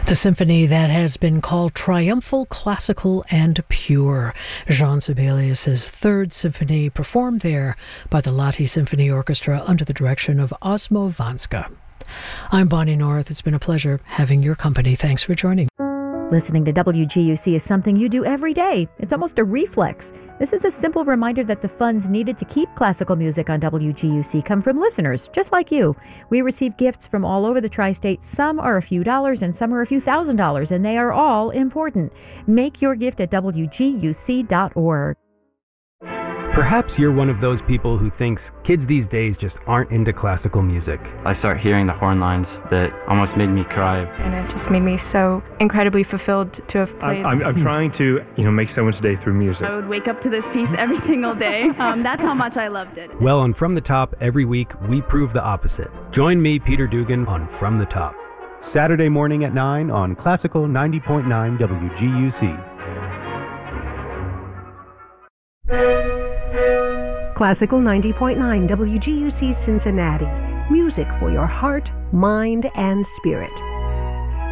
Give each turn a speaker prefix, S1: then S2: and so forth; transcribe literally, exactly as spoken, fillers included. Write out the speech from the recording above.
S1: The symphony that has been called triumphal, classical, and pure. Jean Sibelius' Third Symphony, performed there by the Lahti Symphony Orchestra under the direction of Osmo Vanska. I'm Bonnie North. It's been a pleasure having your company. Thanks for joining.
S2: Listening to W G U C is something you do every day. It's almost a reflex. This is a simple reminder that the funds needed to keep classical music on W G U C come from listeners, just like you. We receive gifts from all over the tri-state. Some are a few dollars and some are a few thousand dollars, and they are all important. Make your gift at W G U C dot org.
S3: Perhaps you're one of those people who thinks kids these days just aren't into classical music.
S4: I start hearing the horn lines that almost made me cry.
S5: And it just made me so incredibly fulfilled to have played.
S6: I'm, I'm, I'm trying to, you know, make someone's day through music.
S7: I would wake up to this piece every single day. Um, that's how much I loved it.
S3: Well, on From the Top, every week, we prove the opposite. Join me, Peter Dugan, on From the Top. Saturday morning at nine on Classical ninety point nine W G U C.
S8: Classical ninety point nine W G U C Cincinnati. Music for your heart, mind, and spirit.